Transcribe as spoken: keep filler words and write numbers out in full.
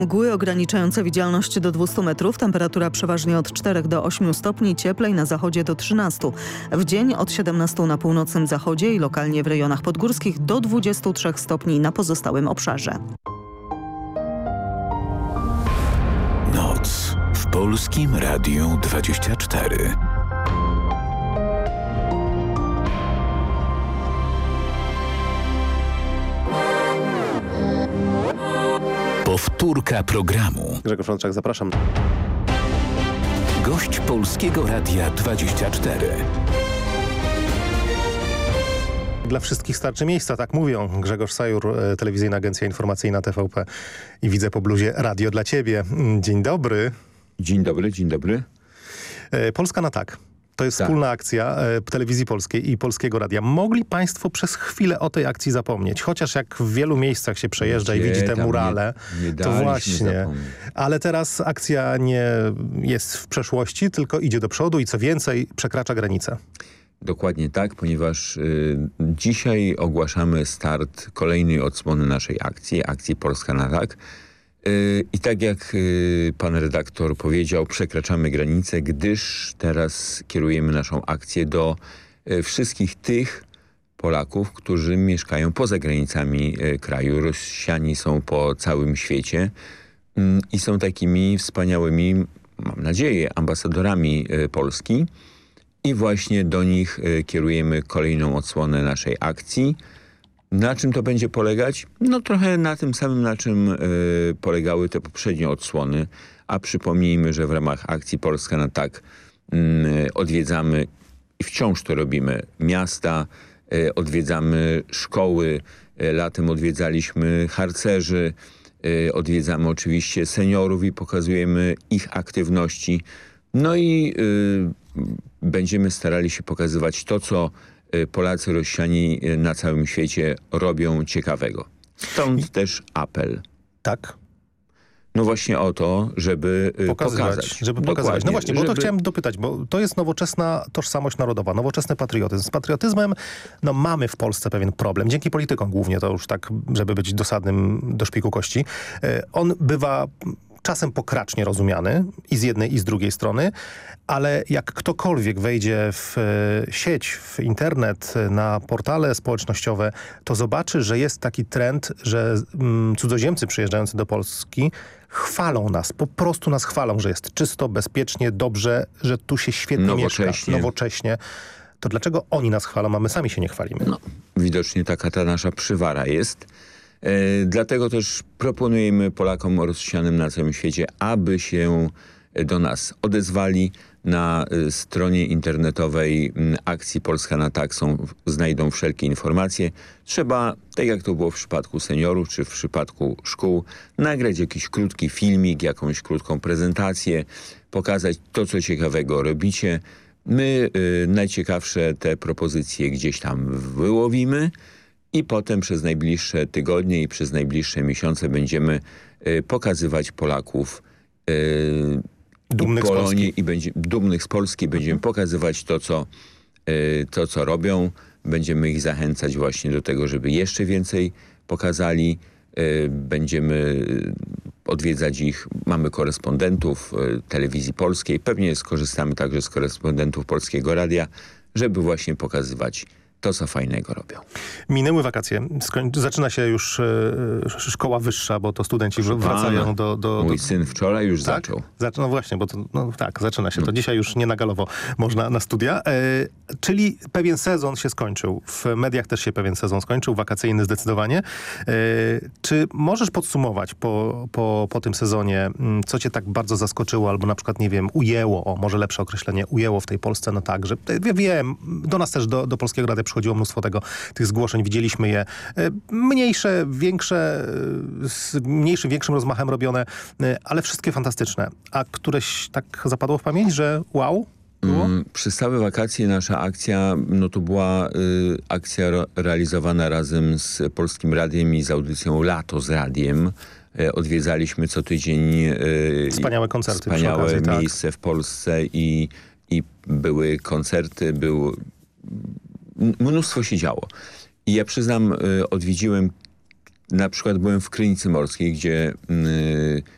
Mgły ograniczające widzialność do dwustu metrów, temperatura przeważnie od czterech do ośmiu stopni, cieplej na zachodzie do trzynastu. W dzień od siedemnastu na północnym zachodzie i lokalnie w rejonach podgórskich do dwudziestu trzech stopni na pozostałym obszarze. Noc w Polskim Radiu dwadzieścia cztery. Powtórka programu. Grzegorz Frączak, zapraszam. Gość Polskiego Radia dwadzieścia cztery. Dla wszystkich starczy miejsca, tak mówią. Grzegorz Sajur, telewizyjna agencja informacyjna T V P i Widzę po bluzie Radio dla Ciebie. Dzień dobry. Dzień dobry, dzień dobry. Polska na tak. To jest tak. wspólna akcja e, Telewizji Polskiej i Polskiego Radia. Mogli Państwo przez chwilę o tej akcji zapomnieć, chociaż jak w wielu miejscach się przejeżdża Gdzie i widzi te murale, nie, nie to właśnie. zapomnieć. Ale teraz akcja nie jest w przeszłości, tylko idzie do przodu i co więcej przekracza granicę. Dokładnie tak, ponieważ y, dzisiaj ogłaszamy start kolejnej odsłony naszej akcji, akcji Polska na tak. Y, I tak jak y, pan redaktor powiedział, przekraczamy granicę, gdyż teraz kierujemy naszą akcję do y, wszystkich tych Polaków, którzy mieszkają poza granicami y, kraju. Rosjanie są po całym świecie y, i są takimi wspaniałymi, mam nadzieję, ambasadorami y, Polski. I właśnie do nich y, kierujemy kolejną odsłonę naszej akcji. Na czym to będzie polegać? No trochę na tym samym, na czym y, polegały te poprzednie odsłony. A przypomnijmy, że w ramach akcji Polska na tak y, odwiedzamy i wciąż to robimy miasta, y, odwiedzamy szkoły, y, latem odwiedzaliśmy harcerzy, y, odwiedzamy oczywiście seniorów i pokazujemy ich aktywności. No i y, będziemy starali się pokazywać to, co Polacy, Rosjanie na całym świecie robią ciekawego. Stąd też apel. Tak. No właśnie o to, żeby pokazywać. pokazać. Żeby pokazywać. No właśnie, bo żeby... to chciałem dopytać, bo to jest nowoczesna tożsamość narodowa, nowoczesny patriotyzm. Z patriotyzmem no, mamy w Polsce pewien problem. Dzięki politykom głównie, to już tak, żeby być dosadnym do szpiku kości. On bywa czasem pokracznie rozumiany i z jednej i z drugiej strony, ale jak ktokolwiek wejdzie w sieć, w internet, na portale społecznościowe, to zobaczy, że jest taki trend, że mm, cudzoziemcy przyjeżdżający do Polski chwalą nas, po prostu nas chwalą, że jest czysto, bezpiecznie, dobrze, że tu się świetnie nowocześnie. mieszka, nowocześnie. To dlaczego oni nas chwalą, a my sami się nie chwalimy? No, widocznie taka ta nasza przywara jest. E, dlatego też proponujemy Polakom Rosjanom na całym świecie, aby się do nas odezwali. Na y, stronie internetowej y, akcji Polska na tak są, znajdą wszelkie informacje. Trzeba, tak jak to było w przypadku seniorów, czy w przypadku szkół, nagrać jakiś krótki filmik, jakąś krótką prezentację, pokazać to, co ciekawego robicie. My y, najciekawsze te propozycje gdzieś tam wyłowimy i potem przez najbliższe tygodnie i przez najbliższe miesiące będziemy y, pokazywać Polaków y, Dumnych i Polonii, z Polski. i będzie, dumnych z Polski. Będziemy pokazywać to co, y, to, co robią. Będziemy ich zachęcać właśnie do tego, żeby jeszcze więcej pokazali. Y, będziemy odwiedzać ich. Mamy korespondentów y, Telewizji Polskiej. Pewnie skorzystamy także z korespondentów Polskiego Radia, żeby właśnie pokazywać to, co fajnego robią. Minęły wakacje. Skoń... Zaczyna się już e, szkoła wyższa, bo to studenci Proszę wracają pana, do, do... Mój do... syn wczoraj już tak? zaczął. Zaczyna, no właśnie, bo to, no tak, zaczyna się to. Dzisiaj już nie na galowo można na studia. E, czyli pewien sezon się skończył. W mediach też się pewien sezon skończył, wakacyjny zdecydowanie. E, czy możesz podsumować po, po, po tym sezonie, co cię tak bardzo zaskoczyło, albo na przykład, nie wiem, ujęło, o może lepsze określenie, ujęło w tej Polsce, no tak, że ja wiem, do nas też, do, do Polskiego Radia przychodziło mnóstwo tego, tych zgłoszeń, widzieliśmy je. Mniejsze, większe, z mniejszym, większym rozmachem robione, ale wszystkie fantastyczne. A któreś tak zapadło w pamięć, że wow? Było? Mm, przez całe wakacje nasza akcja, no to była y, akcja ro, realizowana razem z Polskim Radiem i z audycją Lato z Radiem. E, odwiedzaliśmy co tydzień y, wspaniałe koncerty. Wspaniałe przy okazji, miejsce tak. w Polsce i, i były koncerty, był mnóstwo się działo. I ja przyznam, y, odwiedziłem, na przykład byłem w Krynicy Morskiej, gdzie y,